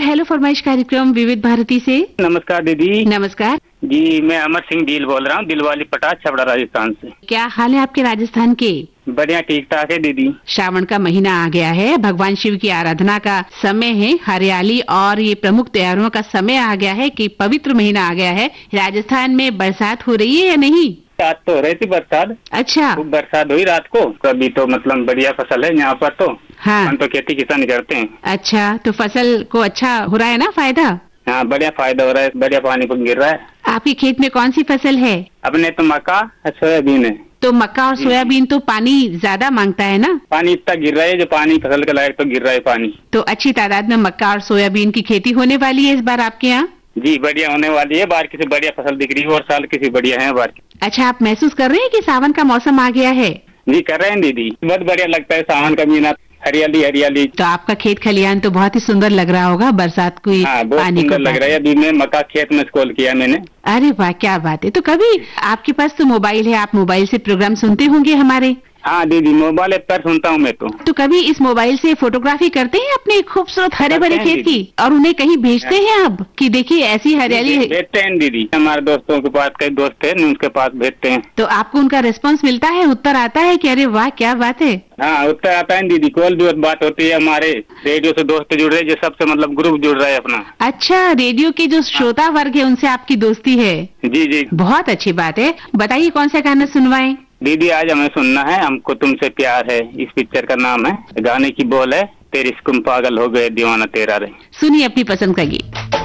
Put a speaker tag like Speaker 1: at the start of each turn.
Speaker 1: Hello फरमाइश कार्यक्रम विविध भारती से।
Speaker 2: नमस्कार दीदी।
Speaker 1: नमस्कार
Speaker 2: जी, मैं अमर सिंह डील बोल रहा हूँ, दिलवाली पटास, छपरा, राजस्थान से।
Speaker 1: क्या हाल है आपके राजस्थान के?
Speaker 2: बढ़िया, ठीक ठाक है दीदी।
Speaker 1: श्रावण का महीना आ गया है, भगवान शिव की आराधना का समय है, हरियाली और ये प्रमुख त्योहारों का समय आ गया है कि पवित्र महीना आ गया है। राजस्थान में बरसात हो रही है या नहीं?
Speaker 2: रात तो हो रही थी बरसात।
Speaker 1: अच्छा,
Speaker 2: खूब बरसात हुई रात को। कभी तो मतलब बढ़िया फसल है यहाँ पर तो।
Speaker 1: हाँ।
Speaker 2: हम तो खेती किसान करते हैं।
Speaker 1: अच्छा, तो फसल को अच्छा हो रहा है ना फायदा?
Speaker 2: हाँ, बढ़िया फायदा हो रहा है, बढ़िया पानी को गिर रहा है।
Speaker 1: आपके खेत में कौन सी फसल है?
Speaker 2: अपने तो मक्का सोयाबीन है।
Speaker 1: तो मक्का और सोयाबीन तो पानी ज्यादा मांगता है ना?
Speaker 2: पानी इतना गिर रहा है जो पानी फसल के लायक तो गिर रहा है पानी।
Speaker 1: तो अच्छी तादाद में मक्का और सोयाबीन की खेती होने वाली है इस बार आपके यहाँ?
Speaker 2: जी, बढ़िया होने वाली है। बार किसी बढ़िया फसल दिख रही है और साल किसी बढ़िया है बार।
Speaker 1: अच्छा, आप महसूस कर रहे हैं कि सावन का मौसम आ गया है?
Speaker 2: जी, कर रहे हैं दीदी। बहुत बढ़िया लगता है सावन का महीना, हरियाली हरियाली।
Speaker 1: तो आपका खेत खलियान तो बहुत ही सुंदर लग रहा होगा बरसात को
Speaker 2: हाँ, बहुत
Speaker 1: पानी को
Speaker 2: सुंदर लग रहा है। अभी मैं मक्का खेत में स्कूल किया मैंने।
Speaker 1: अरे वाह, क्या बात है। तो कभी आपके पास तो मोबाइल है, आप मोबाइल से प्रोग्राम सुनते होंगे हमारे?
Speaker 2: हाँ दीदी, मोबाइल पर सुनता हूँ मैं तो।
Speaker 1: कभी इस मोबाइल से फोटोग्राफी करते हैं अपने खूबसूरत हरे भरे
Speaker 2: करते हैं
Speaker 1: खेत की और उन्हें कहीं भेजते हैं आप कि देखिए ऐसी हरियाली है?
Speaker 2: भेजते हैं दीदी, हमारे दोस्तों के पास कई दोस्त हैं, उनके पास भेजते हैं।
Speaker 1: तो आपको उनका रिस्पांस मिलता है, उत्तर आता है कि अरे वाह क्या बात है?
Speaker 2: हाँ, उत्तर आता है दीदी। कॉल भी बात होती है, हमारे रेडियो से दोस्त जुड़ रहे हैं, जो सबसे मतलब ग्रुप जुड़ रहा है अपना।
Speaker 1: अच्छा, रेडियो के जो श्रोता वर्ग है उनसे आपकी दोस्ती है?
Speaker 2: जी जी,
Speaker 1: बहुत अच्छी बात है। बताइए कौन सा गाना सुनवाएं?
Speaker 2: दीदी आज हमें सुनना है हमको तुमसे प्यार है। इस पिक्चर का नाम है। गाने की बोल है, तेरी इश्क में पागल हो गए दीवाना तेरा रे।
Speaker 1: सुनिए अपनी पसंद का गीत।